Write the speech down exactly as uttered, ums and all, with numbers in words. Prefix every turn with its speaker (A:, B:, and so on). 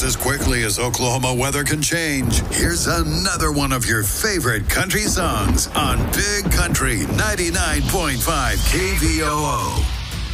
A: as quickly as Oklahoma weather can change. Here's another one of your favorite country songs on Big Country ninety-nine point five K V O O.